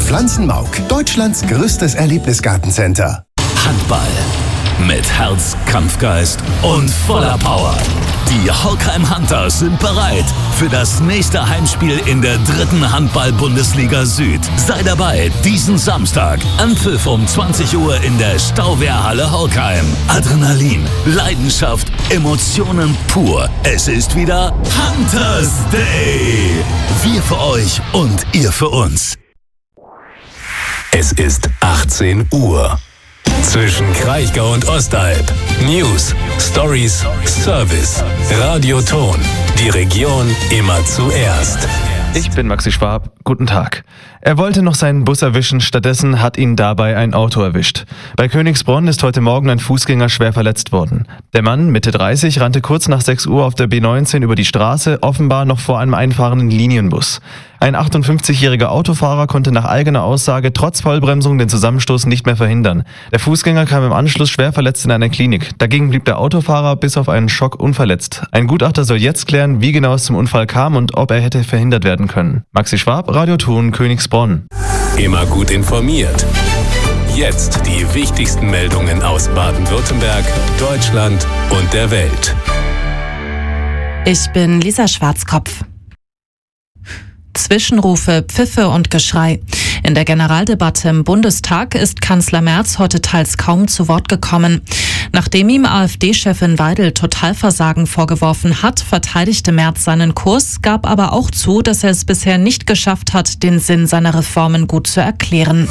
Pflanzenmauk, Deutschlands größtes Erlebnisgartencenter. Handball mit Herz, Kampfgeist und voller Power. Die Horkheim Hunters sind bereit für das nächste Heimspiel in der 3. Handball-Bundesliga Süd. Sei dabei diesen Samstag, Anpfiff um 20 Uhr in der Stauwehrhalle Horkheim. Adrenalin, Leidenschaft, Emotionen pur. Es ist wieder Hunters Day. Wir für euch und ihr für uns. Es ist 18 Uhr. Zwischen Kraichgau und Ostalb. News, Stories, Service. Radioton. Die Region immer zuerst. Ich bin Maxi Schwab. Guten Tag. Er wollte noch seinen Bus erwischen, stattdessen hat ihn dabei ein Auto erwischt. Bei Königsbronn ist heute Morgen ein Fußgänger schwer verletzt worden. Der Mann, Mitte 30, rannte kurz nach 6 Uhr auf der B19 über die Straße, offenbar noch vor einem einfahrenden Linienbus. Ein 58-jähriger Autofahrer konnte nach eigener Aussage trotz Vollbremsung den Zusammenstoß nicht mehr verhindern. Der Fußgänger kam im Anschluss schwer verletzt in einer Klinik. Dagegen blieb der Autofahrer bis auf einen Schock unverletzt. Ein Gutachter soll jetzt klären, wie genau es zum Unfall kam und ob er hätte verhindert werden können. Maxi Schwab, Radioton, Königsbronn. Immer gut informiert. Jetzt die wichtigsten Meldungen aus Baden-Württemberg, Deutschland und der Welt. Ich bin Lisa Schwarzkopf. Zwischenrufe, Pfiffe und Geschrei. In der Generaldebatte im Bundestag ist Kanzler Merz heute teils kaum zu Wort gekommen. Nachdem ihm AfD-Chefin Weidel Totalversagen vorgeworfen hat, verteidigte Merz seinen Kurs, gab aber auch zu, dass er es bisher nicht geschafft hat, den Sinn seiner Reformen gut zu erklären.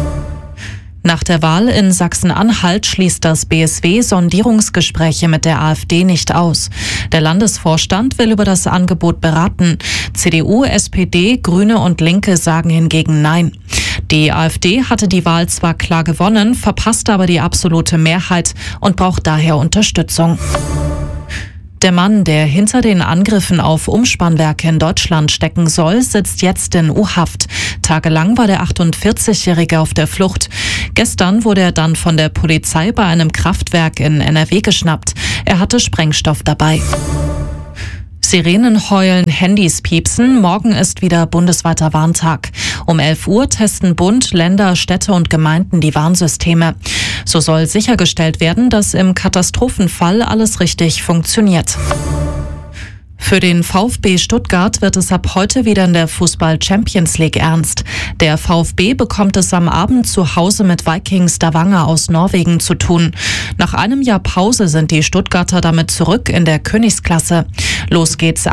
Nach der Wahl in Sachsen-Anhalt schließt das BSW Sondierungsgespräche mit der AfD nicht aus. Der Landesvorstand will über das Angebot beraten. CDU, SPD, Grüne und Linke sagen hingegen Nein. Die AfD hatte die Wahl zwar klar gewonnen, verpasste aber die absolute Mehrheit und braucht daher Unterstützung. Der Mann, der hinter den Angriffen auf Umspannwerke in Deutschland stecken soll, sitzt jetzt in U-Haft. Tagelang war der 48-Jährige auf der Flucht. Gestern wurde er dann von der Polizei bei einem Kraftwerk in NRW geschnappt. Er hatte Sprengstoff dabei. Sirenen heulen, Handys piepsen. Morgen ist wieder bundesweiter Warntag. Um 11 Uhr testen Bund, Länder, Städte und Gemeinden die Warnsysteme. So soll sichergestellt werden, dass im Katastrophenfall alles richtig funktioniert. Für den VfB Stuttgart wird es ab heute wieder in der Fußball-Champions League ernst. Der VfB bekommt es am Abend zu Hause mit Viking Stavanger aus Norwegen zu tun. Nach einem Jahr Pause sind die Stuttgarter damit zurück in der Königsklasse. Los geht's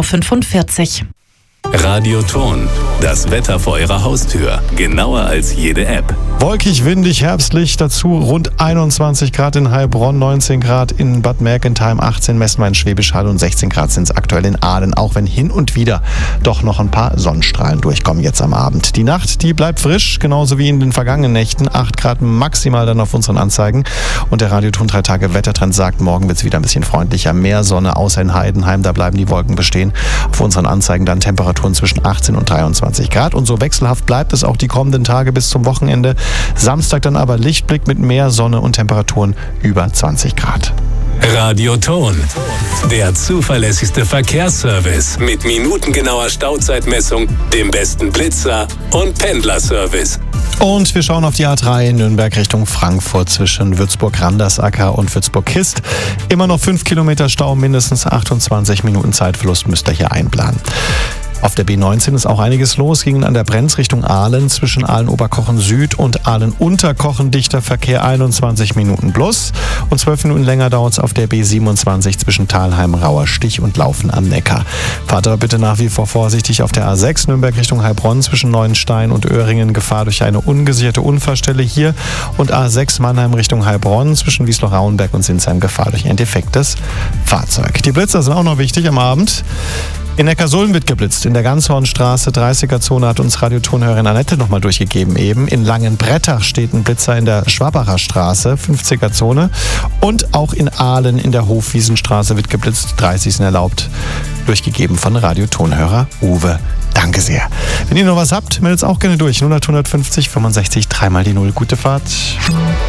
18.45 Uhr. Radioton. Das Wetter vor Ihrer Haustür. Genauer als jede App. Wolkig, windig, herbstlich. Dazu rund 21 Grad in Heilbronn, 19 Grad in Bad Mergentheim, 18 messen wir in Schwäbisch Hall und 16 Grad sind es aktuell in Aalen. Auch wenn hin und wieder doch noch ein paar Sonnenstrahlen durchkommen jetzt am Abend. Die Nacht, die bleibt frisch, genauso wie in den vergangenen Nächten. 8 Grad maximal dann auf unseren Anzeigen. Und der Radioton 3 Tage Wettertrend sagt, morgen wird es wieder ein bisschen freundlicher. Mehr Sonne, außer in Heidenheim, da bleiben die Wolken bestehen. Auf unseren Anzeigen dann Temperaturen zwischen 18 und 23 Grad. Und so wechselhaft bleibt es auch die kommenden Tage bis zum Wochenende. Samstag dann aber Lichtblick mit mehr Sonne und Temperaturen über 20 Grad. Radioton. Der zuverlässigste Verkehrsservice mit minutengenauer Stauzeitmessung, dem besten Blitzer und Pendlerservice. Und wir schauen auf die A3 in Nürnberg Richtung Frankfurt zwischen Würzburg-Randersacker und Würzburg-Kist. Immer noch 5 Kilometer Stau, mindestens 28 Minuten Zeitverlust müsst ihr hier einplanen. Auf der B19 ist auch einiges los. Gingen an der Brenz Richtung Aalen zwischen Aalen-Oberkochen Süd und Aalen-Unterkochen dichter Verkehr 21 Minuten plus. Und 12 Minuten länger dauert es auf der B27 zwischen Thalheim, Rauerstich und Laufen am Neckar. Fahrt aber bitte nach wie vor vorsichtig auf der A6 Nürnberg Richtung Heilbronn zwischen Neuenstein und Öhringen. Gefahr durch eine ungesicherte Unfallstelle hier. Und A6 Mannheim Richtung Heilbronn zwischen Wiesloch-Rauenberg und Sinsheim. Gefahr durch ein defektes Fahrzeug. Die Blitzer sind auch noch wichtig am Abend. In Neckarsulm wird geblitzt. In der Ganzhornstraße, 30er-Zone, hat uns Radiotonhörerin Annette nochmal durchgegeben eben. In Langenbrettach steht ein Blitzer in der Schwabacher Straße, 50er-Zone. Und auch in Aalen in der Hofwiesenstraße wird geblitzt. 30 sind erlaubt. Durchgegeben von Radiotonhörer Uwe. Danke sehr. Wenn ihr noch was habt, meldet es auch gerne durch. 0 150 65 3 mal die 0. Gute Fahrt.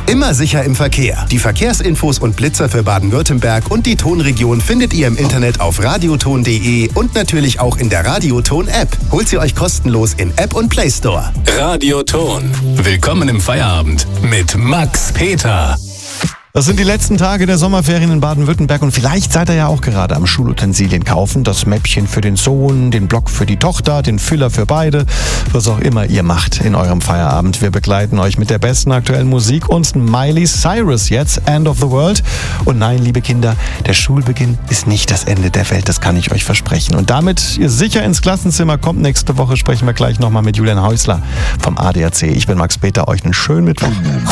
Immer sicher im Verkehr. Die Verkehrsinfos und Blitzer für Baden-Württemberg und die Tonregion findet ihr im Internet auf radioton.de und natürlich auch in der Radioton-App. Holt sie euch kostenlos in App und Play Store. Radioton. Willkommen im Feierabend mit Max Peter. Das sind die letzten Tage der Sommerferien in Baden-Württemberg und vielleicht seid ihr ja auch gerade am Schulutensilien kaufen. Das Mäppchen für den Sohn, den Block für die Tochter, den Füller für beide, was auch immer ihr macht in eurem Feierabend. Wir begleiten euch mit der besten aktuellen Musik und Miley Cyrus jetzt, End of the World. Und nein, liebe Kinder, der Schulbeginn ist nicht das Ende der Welt, das kann ich euch versprechen. Und damit ihr sicher ins Klassenzimmer kommt, nächste Woche sprechen wir gleich nochmal mit Julian Häusler vom ADAC. Ich bin Max Peter, euch einen schönen Mittwoch.